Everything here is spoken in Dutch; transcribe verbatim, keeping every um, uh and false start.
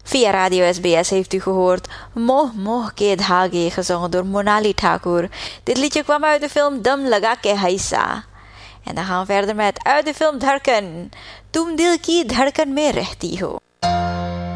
Via Radio S B S heeft u gehoord Moh Moh Ke Dhage, gezongen door Monali Thakur. Dit liedje kwam uit de film Dam Laga Ke Haisa. En dan gaan we verder met uit de film Dharkan, Tum Dil Ki Dhadkan Mein Rehti Ho.